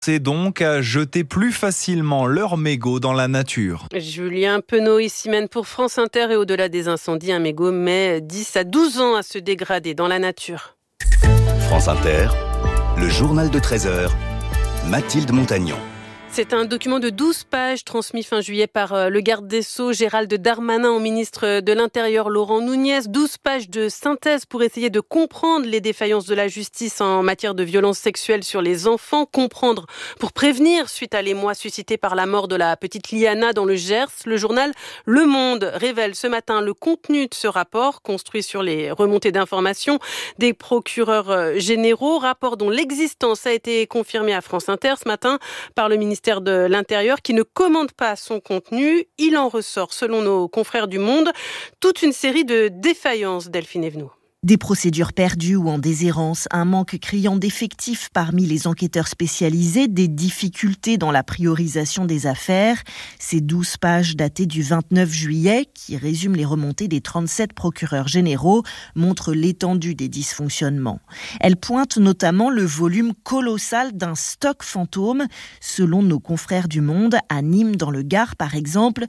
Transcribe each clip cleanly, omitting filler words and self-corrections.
forcer donc à jeter plus facilement leurs mégots dans la nature. Julien Penaud ici mène pour France Inter et au-delà des incendies, un mégot met 10 à 12 ans à se dégrader dans la nature. France Inter, le journal de 13h, Mathilde Montagnon. C'est un document de 12 pages transmis fin juillet par le garde des Sceaux Gérald Darmanin au ministre de l'Intérieur Laurent Nunez. 12 pages de synthèse pour essayer de comprendre les défaillances de la justice en matière de violences sexuelles sur les enfants. Comprendre pour prévenir suite à l'émoi suscité par la mort de la petite Liana dans le Gers. Le journal Le Monde révèle ce matin le contenu de ce rapport construit sur les remontées d'informations des procureurs généraux. Rapport dont l'existence a été confirmée à France Inter ce matin par le ministère de l'Intérieur qui ne commande pas son contenu. Il en ressort, selon nos confrères du Monde, toute une série de défaillances, Delphine Evenou. Des procédures perdues ou en déshérence, un manque criant d'effectifs parmi les enquêteurs spécialisés, des difficultés dans la priorisation des affaires. Ces 12 pages datées du 29 juillet, qui résument les remontées des 37 procureurs généraux, montrent l'étendue des dysfonctionnements. Elles pointent notamment le volume colossal d'un stock fantôme. Selon nos confrères du Monde, à Nîmes dans le Gard par exemple,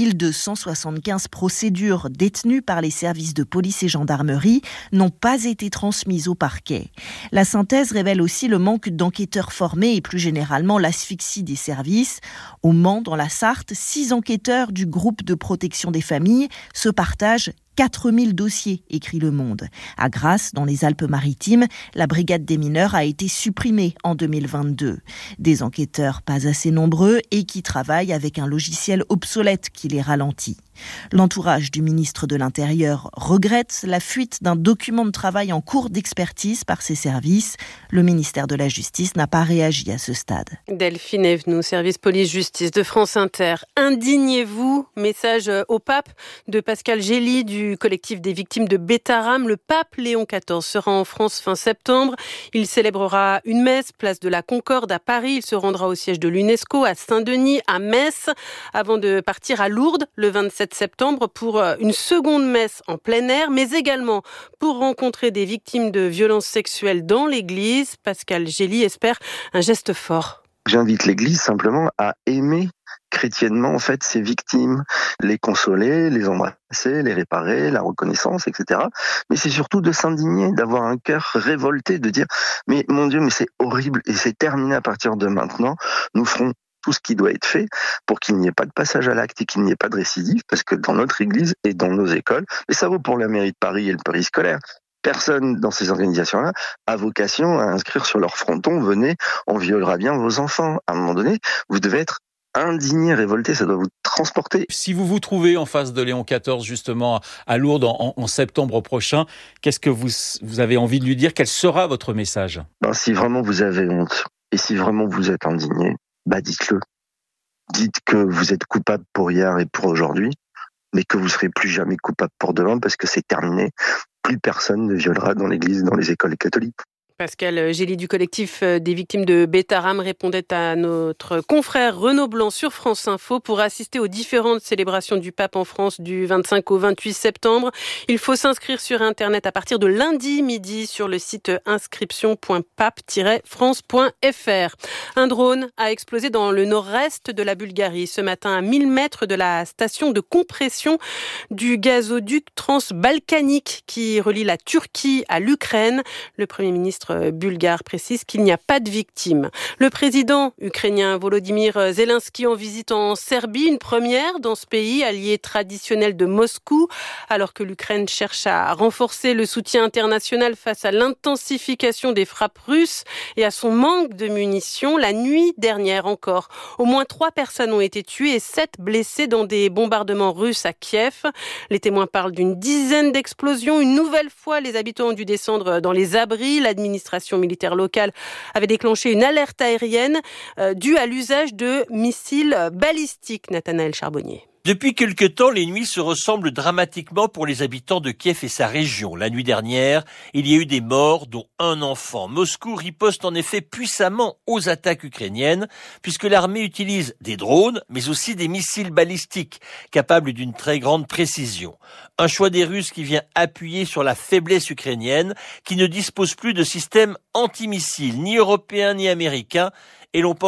1275 procédures détenues par les services de police et gendarmerie n'ont pas été transmises au parquet. La synthèse révèle aussi le manque d'enquêteurs formés et plus généralement l'asphyxie des services. Au Mans, dans la Sarthe, 6 enquêteurs du groupe de protection des familles se partagent 4000 dossiers, écrit Le Monde. À Grasse, dans les Alpes-Maritimes, la brigade des mineurs a été supprimée en 2022. Des enquêteurs pas assez nombreux et qui travaillent avec un logiciel obsolète qui les ralentit. L'entourage du ministre de l'Intérieur regrette la fuite d'un document de travail en cours d'expertise par ses services. Le ministère de la Justice n'a pas réagi à ce stade. Delphine Evenou, service police-justice de France Inter. Indignez-vous, message au pape de Pascal Gély du collectif des victimes de Bétarame. Le pape Léon XIV sera en France fin septembre. Il célébrera une messe, place de la Concorde à Paris. Il se rendra au siège de l'UNESCO à Saint-Denis, à Metz, avant de partir à Lourdes le 27 septembre pour une seconde messe en plein air, mais également pour rencontrer des victimes de violences sexuelles dans l'église. Pascal Gély espère un geste fort. J'invite l'Église simplement à aimer chrétiennement en fait ces victimes, les consoler, les embrasser, les réparer, la reconnaissance, etc. Mais c'est surtout de s'indigner, d'avoir un cœur révolté, de dire mais mon Dieu, mais c'est horrible et c'est terminé à partir de maintenant. Nous ferons tout ce qui doit être fait pour qu'il n'y ait pas de passage à l'acte et qu'il n'y ait pas de récidive, parce que dans notre Église et dans nos écoles, et ça vaut pour la mairie de Paris et le périscolaire, personne dans ces organisations-là a vocation à inscrire sur leur fronton « Venez, on violera bien vos enfants ». À un moment donné, vous devez être indigné, révolté, ça doit vous transporter. Si vous vous trouvez en face de Léon XIV, justement, à Lourdes en septembre prochain, qu'est-ce que vous avez envie de lui dire ? Quel sera votre message ? Si vraiment vous avez honte et si vraiment vous êtes indigné, dites-le. Dites que vous êtes coupable pour hier et pour aujourd'hui, mais que vous ne serez plus jamais coupable pour demain parce que c'est terminé. Plus personne ne violera dans l'église, dans les écoles catholiques. Pascal Gély du collectif des victimes de Bétarame répondait à notre confrère Renaud Blanc sur France Info. Pour assister aux différentes célébrations du pape en France du 25 au 28 septembre. Il faut s'inscrire sur Internet à partir de lundi midi sur le site inscription.pape-france.fr. Un drone a explosé dans le nord-est de la Bulgarie ce matin à 1000 mètres de la station de compression du gazoduc transbalkanique qui relie la Turquie à l'Ukraine. Le Premier ministre bulgare précise qu'il n'y a pas de victimes. Le président ukrainien Volodymyr Zelensky en visite en Serbie, une première dans ce pays, allié traditionnel de Moscou, alors que l'Ukraine cherche à renforcer le soutien international face à l'intensification des frappes russes et à son manque de munitions. La nuit dernière encore, au moins 3 personnes ont été tuées et 7 blessées dans des bombardements russes à Kiev. Les témoins parlent d'une dizaine d'explosions. Une nouvelle fois, les habitants ont dû descendre dans les abris. L'administration militaire locale avait déclenché une alerte aérienne due à l'usage de missiles balistiques. Nathanaël Charbonnier. Depuis quelque temps, les nuits se ressemblent dramatiquement pour les habitants de Kiev et sa région. La nuit dernière, il y a eu des morts, dont un enfant. Moscou riposte en effet puissamment aux attaques ukrainiennes, puisque l'armée utilise des drones, mais aussi des missiles balistiques, capables d'une très grande précision. Un choix des Russes qui vient appuyer sur la faiblesse ukrainienne, qui ne dispose plus de système antimissiles, ni européen ni américain, et l'on pense